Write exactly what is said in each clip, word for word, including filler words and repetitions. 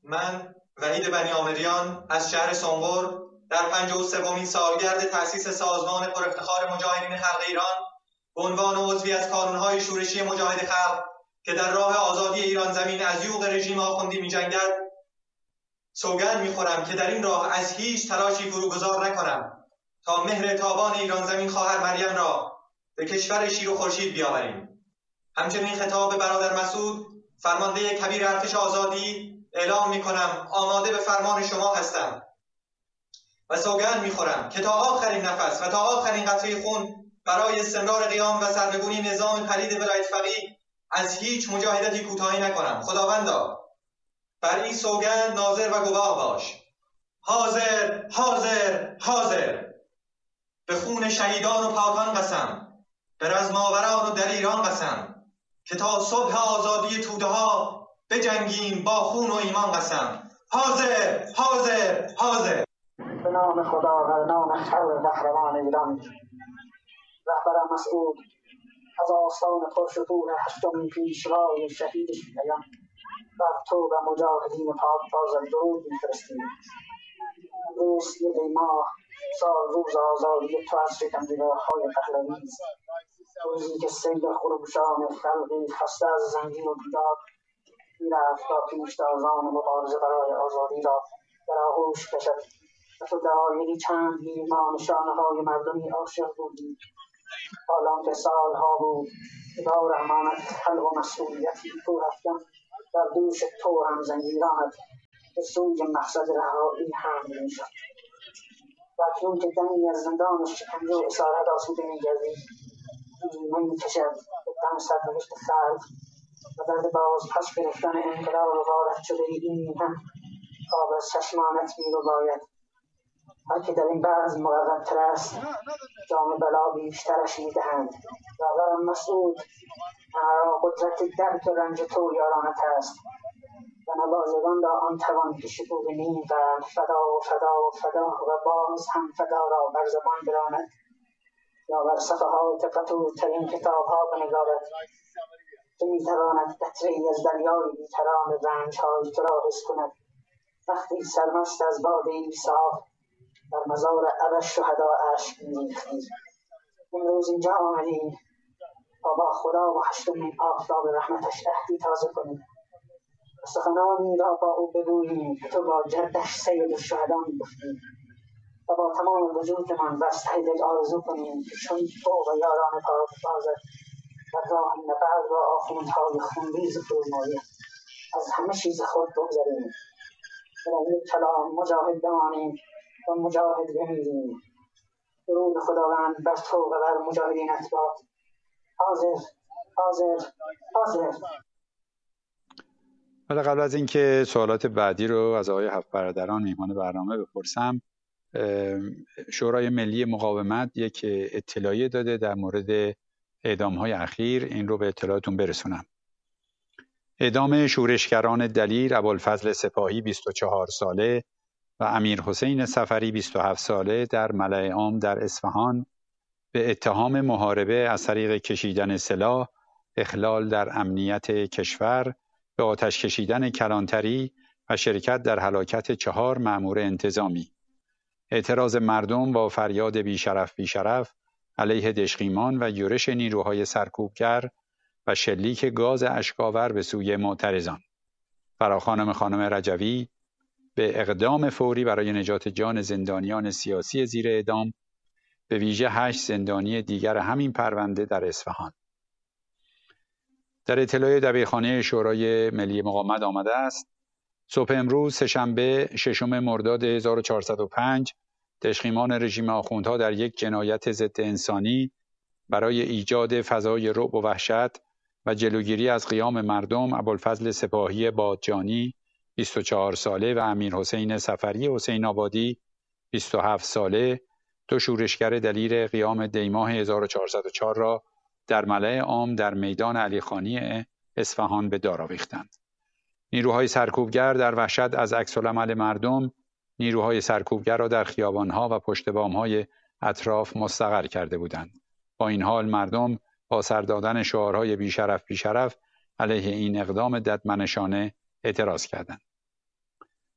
من وحید بنی آمریان از شهر سنقر در پنجاه و سومین سالگرد تأسیس سازمان پر افتخار مجاهدین خلق ایران به عنوان عضوی از کانونهای شورشی مجاهد خلق که در راه آزادی ایران زمین از یوغ رژیم آخوندی می‌جنگد سوگند می‌خورم که در این راه از هیچ تلاشی فروگذار نکنم تا مهر تابان ایران زمین خواهر مریم را به کشور شیر و خورشید بیاوریم. همچنین خطاب به برادر مسعود فرمانده کبیر ارتش آزادی اعلام می‌کنم آماده به فرمان شما هستم و سوگند می‌خورم که تا آخرین نفس و تا آخرین قطره خون برای استمرار قیام و سرنگونی نظام پلید ولایت فقیه از هیچ مجاهدتی کوتاهی نکنم. خداوندا بر این سوگند ناظر و گواه باش. حاضر حاضر حاضر. به خون شهیدان و پاکان قسم، به رزماوران و دلیران قسم که تا صبح آزادی توده ها بجنگیم با خون و ایمان قسم. حاضر حاضر حاضر. به نام خدا و نام خیر قهرمان ایران. رهبر مسعود از آستان پرشکوه هشتمین پیشوای شهید شیعیان بر تو و مجاهدین پاکباز درود می‌فرستیم. امروز یک ماه سال روز آزادی تو از شکنجهگاه‌های پهلوی است، روزی که سیل خروشان خلقی خسته از زنجیر و بیداد میرفت تا پیشتازان مبارزه برای آزادی را در آغوش کشد و تو دقایقی چند ما نشانه‌های مردمی عاشق بودی. حالا که سالها بود که با رحمانت خلق و مسئولیتی تو افکن در دوش تو هم زنجیرانت به سوی مقصد رهایی حمل می‌شد. و اکنون که دمی از زندان شکنجه و اسارت آسوده می‌گردی، ایمن می‌کشد به دم سرنوشت خلق و درد باز پس گرفتن انقلاب وارد شده این میهن خواب از چشمانت می‌رباید. هر که در این بعض مقررتر است جام بلا بیشترش می‌دهند. رهبر مسعود مرا قدرت درک و رنج تو یارانت است و نوازگان را آن توان که شکوه نیم قرن فدا و فدا و فدا و باز هم فدا را بر زبان براند یا بر صفحات قطورترین کتاب‌ها بنگارد که می‌تواند قطره‌ای از دریای بی‌کران رنج‌های تو را حس کند وقتی سرمست از باده صاف در مزار ابد شهدا اشک می‌ریختیم. امروز اینجا آمدیم تا با خدا و هشتمین آفتاب رحمتش عهدی تازه کنیم. سخنانی را با او بگوییم که تو با جدش سید الشهدا می‌گفتی و با تمام وجودمان وسط دل آرزو کنیم که چون تو و یاران پاکبازت در راه نبرد و آخوندهای خونریز فرمایه از همه چیز خود بگذریم و در یک کلام مجاهد بمانیم و مجاهد بمیریم. درود خداوند بر تو و بر مجاهدین اتباع. حاضر حاضر حاضر. حالا قبل از اینکه سوالات بعدی رو از آقای هفت برادران میهمان برنامه بپرسم، شورای ملی مقاومت یک اطلاعیه داده در مورد اعدام‌های اخیر. این رو به اطلاعاتون برسونم. اعدام شورشگران دلیر ابوالفضل سپاهی بیست و چهار ساله و امیر حسین صفری بیست و هفت ساله در ملأ عام در اصفهان به اتهام محاربه از طریق کشیدن سلاح، اخلال در امنیت کشور، به آتش کشیدن کلانتری و شرکت در هلاکت چهار مأمور انتظامی. اعتراض مردم با فریاد بیشرف بیشرف علیه دژقیمان و یورش نیروهای سرکوبگر و شلیک گاز اشک‌آور به سوی معترضان. فراخوانم خانم رجوی به اقدام فوری برای نجات جان زندانیان سیاسی زیر اعدام، به ویژه هشت زندانی دیگر همین پرونده در اصفهان. در اطلاع دبیرخانه شورای ملی مقاومت آمده است صبح امروز سه‌شنبه ششم مرداد هزار و چهارصد و پنج دژقیمان رژیم آخوندها در یک جنایت ضد انسانی برای ایجاد فضای رعب و وحشت و جلوگیری از قیام مردم ابوالفضل سپاهی بادجانی بیست و چهار ساله و امیر حسین صفری حسین آبادی بیست و هفت ساله، دو شورشگر دلیر قیام دیماه هزار و چهارصد و چهار را در ملأ عام در میدان علیخانی اصفهان به دار آویختند. نیروهای سرکوبگر در وحشت از عکس‌العمل مردم، نیروهای سرکوبگر را در خیابان‌ها و پشت بام‌های اطراف مستقر کرده بودند. با این حال مردم با سر دادن شعارهای بیشرف بیشرف علیه این اقدام ددمنشانه اعتراض کردند.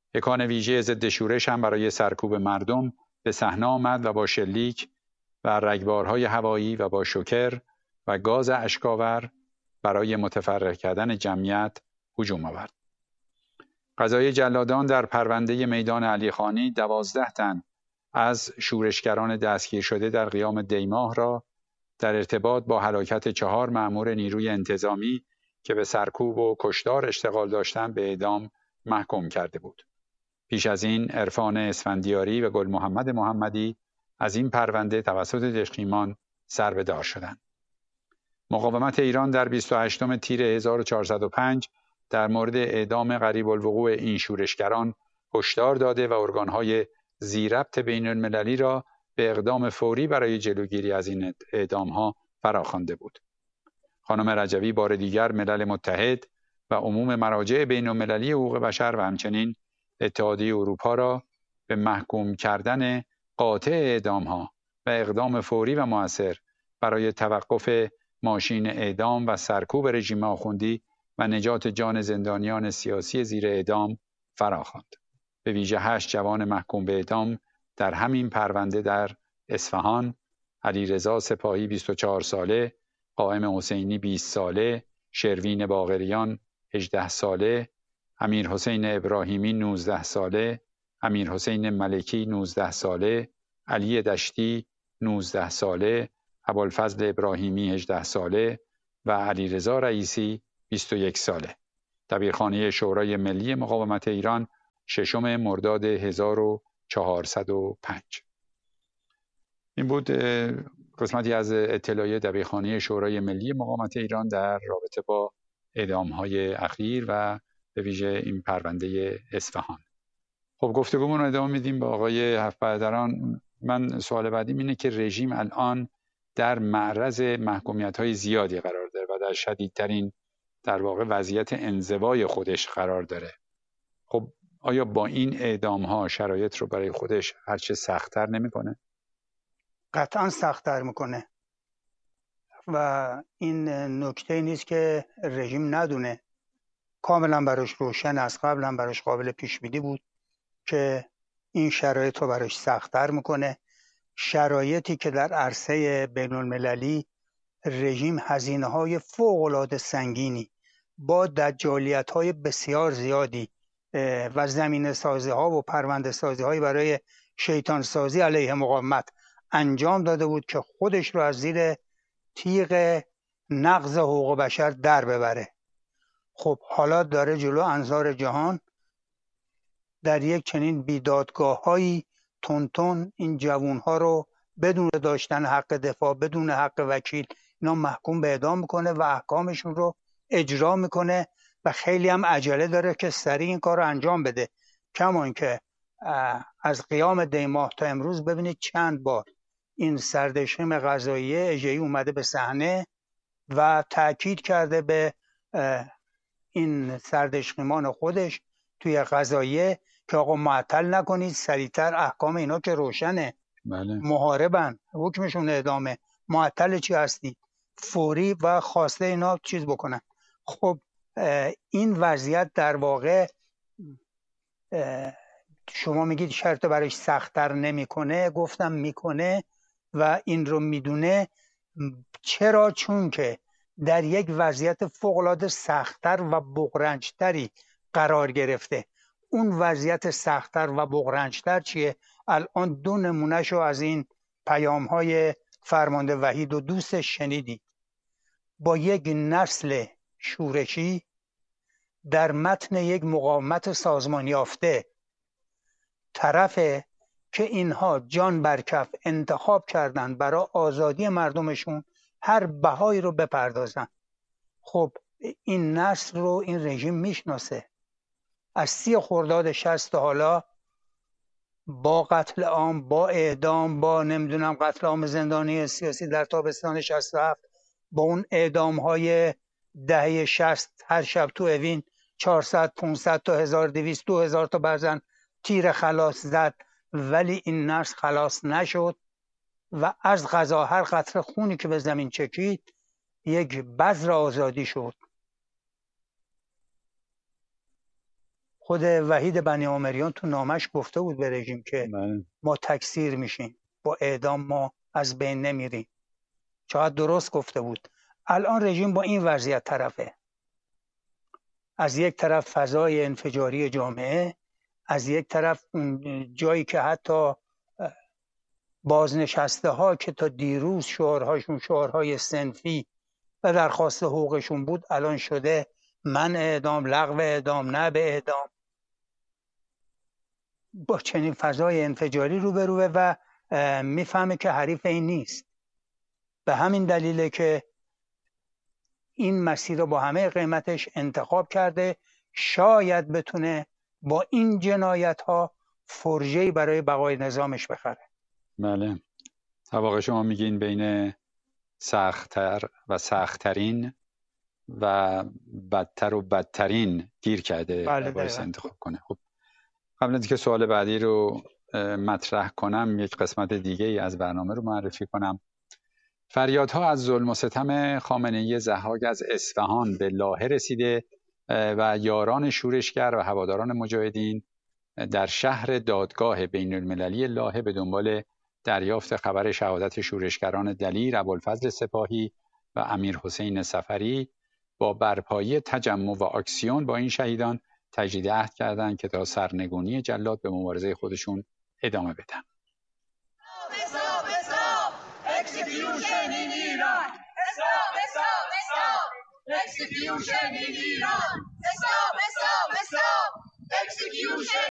یکان ویژه ضد شورش هم برای سرکوب مردم به صحنه آمد و با شلیک و رگبارهای هوایی و با شوکر و گاز اشکاور برای متفرق کردن جمعیت هجوم آورد. قضای جلادان در پرونده میدان علیخانی دوازده تن از شورشگران دستگیر شده در قیام دیماه را در ارتباط با هلاکت چهار مأمور نیروی انتظامی که به سرکوب و کشتار اشتغال داشتند به اعدام محکوم کرده بود. پیش از این عرفان اسفندیاری و گل محمد محمدی از این پرونده توسط دشقیمان سر به دار شدند. مقاومت ایران در بیست و هشتم تیر هزار و چهارصد و پنج در مورد اعدام قریب الوقوع این شورشگران هشدار داده و ارگانهای ذی‌ربط بین‌المللی را به اقدام فوری برای جلوگیری از این اعدامها فراخوانده بود. خانم رجوی بار دیگر ملل متحد و عموم مراجع بین‌المللی حقوق بشر و همچنین اتحادیه اروپا را به محکوم کردن قاطع اعدامها و اقدام فوری و مؤثر برای توقف ماشین اعدام و سرکوب رژیم آخوندی و نجات جان زندانیان سیاسی زیر اعدام فراخواند. به ویژه هشت جوان محکوم به اعدام در همین پرونده در اصفهان، علیرضا سپاهی بیست و چهار ساله، قائم حسینی بیست ساله، شروین باقریان هجده ساله، امیر حسین ابراهیمی نوزده ساله، امیر حسین ملکی نوزده ساله، علی دشتی نوزده ساله، ابوالفضل ابراهیمی هجده ساله و علیرضا رئیسی بیست و یک ساله. دبیرخانه شورای ملی مقاومت ایران ششم مرداد هزار و چهارصد و پنج. این بود قسمتی از اطلاعیه دبیرخانه شورای ملی مقاومت ایران در رابطه با اعدام‌های اخیر و به ویژه این پرونده اصفهان. خب گفتگومون رو ادامه میدیم با آقای هفت برادران. من سوال بعدیم اینه که رژیم الان در معرض محکومیت‌های زیادی قرار داره و در شدیدترین در واقع وضعیت انزوای خودش قرار داره. خب آیا با این اعدام‌ها شرایط رو برای خودش هرچه سخت‌تر نمی‌کنه؟ قطعا سخت‌تر میکنه و این نکته نیست که رژیم ندونه، کاملا براش روشن است، قبلا براش قابل پیش بینی بود که این شرایط رو براش سخت‌تر میکنه. شرایطی که در عرصه بین المللی رژیم هزینه‌های فوق‌العاده سنگینی با دجالیت‌های بسیار زیادی و زمینه سازی ها و پرونده سازی های برای شیطان سازی علیه مقاومت انجام داده بود که خودش رو از زیر تیغ نقض حقوق بشر در ببره. خب حالا داره جلو انظار جهان در یک چنین بیدادگاه هایی تونتون این جوون ها رو بدون داشتن حق دفاع، بدون حق وکیل، اینا محکوم به اعدام میکنه و احکامشون رو اجرا میکنه و خیلی هم عجله داره که سریع این کار رو انجام بده. کما اینکه از قیام دیماه تا امروز ببینید چند بار این سردشیم قضاییه اژه‌ای اومده به صحنه و تأکید کرده به این سردشیمان خودش توی قضاییه که آقا معطل نکنید، سریعتر احکام اینا که روشنه، بله. محاربن، حکمشون اعدامه، معطل چی هستید، فوری و خواسته اینا چیز بکنن. خب این وضعیت در واقع شما میگید شرط برایش سخت‌تر نمیکنه، گفتم میکنه و این رو میدونه. چرا؟ چون که در یک وضعیت فوق‌العاده سخت‌تر و بغرنج‌تری قرار گرفته. اون وضعیت سخت‌تر و بغرنج‌تر چیه؟ الان دو نمونهشو از این پیام‌های فرمانده وحید و دوستش شنیدید. با یک نسل شورشی در متن یک مقاومت سازمان یافته، طرفه که اینها جان برکف انتخاب کردن برای آزادی مردمشون هر بهایی رو بپردازن. خب این نسل رو این رژیم میشناسه. از سی خرداد شصت حالا با قتل عام، با اعدام، با نمیدونم قتل عام زندانی سیاسی در تابستان شصت و هفت، با اون اعدام های دهه شصت هر شب تو اوین چهارصد پانصد تا هزار و دویست دو هزار تا بعضن تیر خلاص زد، ولی این نسل خلاص نشد و از قضا هر قطره خونی که به زمین چکید یک بذر آزادی شد. خود وحید بنی عامریان تو نامش گفته بود به رژیم که بله. ما تکثیر میشیم، با اعدام ما از بین نمیریم. چقدر درست گفته بود. الان رژیم با این وضعیت طرفه. از یک طرف فضای انفجاری جامعه، از یک طرف جایی که حتی بازنشسته ها که تا دیروز شعارهاشون شعارهای صنفی و درخواست حقوقشون بود، الان شده من اعدام، لغو اعدام، نه به اعدام. با چنین فضای انفجاری روبروه و میفهمه که حریف این نیست. به همین دلیله که این مسیر رو با همه قیمتش انتخاب کرده. شاید بتونه با این جنایت ها فرجه‌ای برای بقای نظامش بخره. بله. واقع شما میگین بین سخت‌تر و سخت‌ترین و بدتر و بدترین گیر کرده بله و باعث انتخاب کنه. خب قبل از اینکه سوال بعدی رو مطرح کنم، یک قسمت دیگه ای از برنامه رو معرفی کنم. فریادها از ظلم و ستم خامنه‌ای ضحاک از اصفهان به لاهه رسیده و یاران شورشگر و هواداران مجاهدین در شهر دادگاه بین المللی لاهه به دنبال دریافت خبر شهادت شورشگران دلیر، ابوالفضل سپاهی و امیر حسین صفری با برپایی تجمع و اکسیون با این شهیدان تجدید عهد کردند که تا سرنگونی جلاد به مبارزه خودشون ادامه بدن. Execution in Iran! Stop! Stop! Stop! Execution in Iran! Stop! Stop! Stop! Execution